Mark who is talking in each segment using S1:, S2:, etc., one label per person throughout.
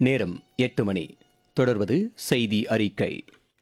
S1: நேரம் 8 மணி. தொடர்வது செய்தி அறிக்கை.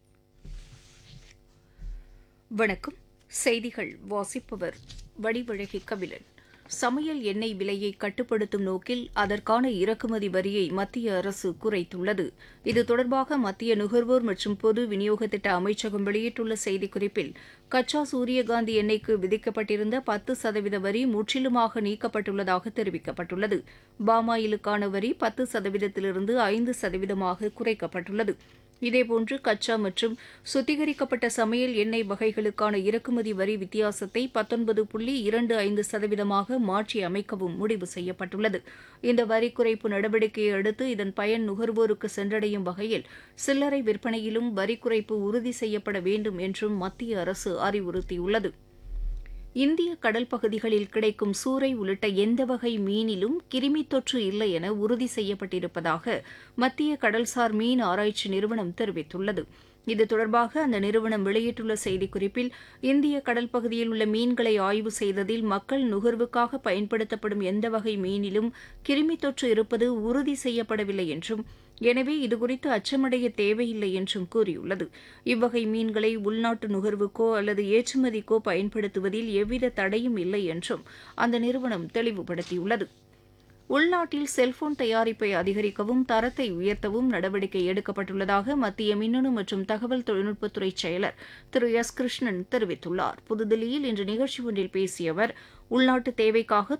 S2: வணக்கம். செய்திகள் வாசிப்பவர் வடிவழகி கபிலன். சமையல் எண்ணெய் விலையை கட்டுப்படுத்தும் நோக்கில் அதற்கான இறக்குமதி வரியை மத்திய அரசு குறைத்துள்ளது. இது தொடர்பாக மத்திய நுகர்வோர் மற்றும் பொது விநியோக திட்ட அமைச்சகம் வெளியிட்டுள்ள செய்திக்குறிப்பில், கச்சா சூரியகாந்தி எண்ணெய்க்கு விதிக்கப்பட்டிருந்த 10% வரி முற்றிலுமாக நீக்கப்பட்டுள்ளதாக தெரிவிக்கப்பட்டுள்ளது. பாமாயிலுக்கான வரி 10%லிருந்து 5%ஆக குறைக்கப்பட்டுள்ளது. இதேபோன்று கச்சா மற்றும் சுத்திகரிக்கப்பட்ட சமையல் எண்ணெய் வகைகளுக்கான இறக்குமதி வரி வித்தியாசத்தை 19.25%ஆக மாற்றி அமைக்கவும் முடிவு செய்யப்பட்டுள்ளது. இந்த வரி குறைப்பு நடவடிக்கையை அடுத்து இதன் பயன் நுகர்வோருக்கு சென்றடையும் வகையில் சில்லறை விற்பனையிலும் வரி குறைப்பு உறுதி செய்யப்பட வேண்டும் என்றும் மத்திய அரசு அறிவுறுத்தியுள்ளது. இந்திய கடல் பகுதிகளில் கிடைக்கும் சூறை உள்ளிட்ட எந்த வகை மீனிலும் கிருமித் தொற்று இல்லை என உறுதி செய்யப்பட்டிருப்பதாக மத்திய கடல்சார் மீன் ஆராய்ச்சி நிறுவனம் தெரிவித்துள்ளது. இது தொடர்பாக அந்த நிறுவனம் வெளியிட்டுள்ள செய்திக்குறிப்பில், இந்திய கடல் பகுதியில் உள்ள மீன்களை ஆய்வு செய்ததில் மக்கள் நுகர்வுக்காக பயன்படுத்தப்படும் எந்த வகை மீனிலும் கிருமித் தொற்று இருப்பது உறுதி செய்யப்படவில்லை என்றும், எனவே இதுகுறித்து அச்சமடைய தேவையில்லை என்றும் கூறியுள்ளது. இவ்வகை மீன்களை உள்நாட்டு நுகர்வுக்கோ அல்லது ஏற்றுமதிக்கோ பயன்படுத்துவதில் எவ்வித தடையும் இல்லை என்றும் அந்த நிறுவனம் தெளிவுபடுத்தியுள்ளது. உள்நாட்டில் செல்போன் தயாரிப்பை அதிகரிக்கவும் தரத்தை உயர்த்தவும் நடவடிக்கை எடுக்கப்பட்டுள்ளதாக மத்திய மின்னணு மற்றும் தகவல் தொழில்நுட்பத்துறை செயலர் திரு எஸ். கிருஷ்ணன் தெரிவித்துள்ளார். புதுதில்லியில் இன்று நிகழ்ச்சி ஒன்றில் பேசிய அவர், உள்நாட்டு தேவைக்காக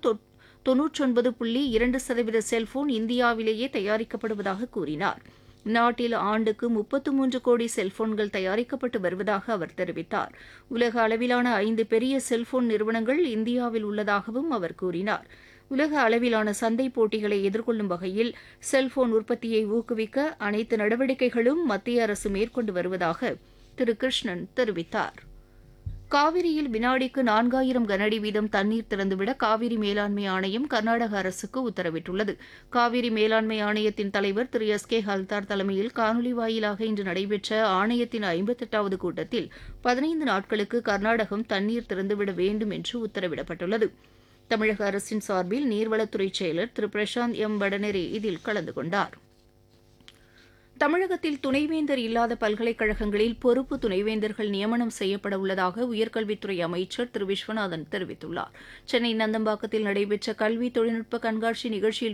S2: 99.2% செல்போன் இந்தியாவிலேயே தயாரிக்கப்படுவதாக கூறினார். நாட்டில் ஆண்டுக்கு 33 கோடி செல்போன்கள் தயாரிக்கப்பட்டு வருவதாக அவர் தெரிவித்தார். உலக அளவிலான 5 பெரிய செல்போன் நிறுவனங்கள் இந்தியாவில் உள்ளதாகவும் அவர் கூறினார். உலக அளவிலான சந்தை போட்டிகளை எதிர்கொள்ளும் வகையில் செல்போன் உற்பத்தியை ஊக்குவிக்க அனைத்து நடவடிக்கைகளும் மத்திய அரசு மேற்கொண்டு வருவதாக திரு கிருஷ்ணன் தெரிவித்தார். காவிரியில் வினாடிக்கு 4000 கனஅடி வீதம் தண்ணீர் திறந்துவிட காவிரி மேலாண்மை ஆணையம் கர்நாடக அரசுக்கு உத்தரவிட்டுள்ளது. காவிரி மேலாண்மை ஆணையத்தின் தலைவர் திரு எஸ். கே. ஹல்தார் தலைமையில் காணொலி வாயிலாக இன்று நடைபெற்ற ஆணையத்தின் 58வது கூட்டத்தில் 15 நாட்களுக்கு கர்நாடகம் தண்ணீர் திறந்துவிட வேண்டும் என்று உத்தரவிடப்பட்டுள்ளது. தமிழக அரசின் சார்பில் நீர்வளத்துறை செயலர் திரு பிரசாந்த் எம் வடநேரே இதில் கலந்து கொண்டார். தமிழகத்தில் துணைவேந்தர் இல்லாத பல்கலைக்கழகங்களில் பொறுப்பு துணைவேந்தர்கள் நியமனம் செய்யப்பட உள்ளதாக உயர்கல்வித்துறை அமைச்சர் திரு விஸ்வநாதன் தெரிவித்துள்ளார். சென்னை நந்தம்பாக்கத்தில் நடைபெற்ற கல்வி தொழில்நுட்ப கண்காட்சி நிகழ்ச்சியில்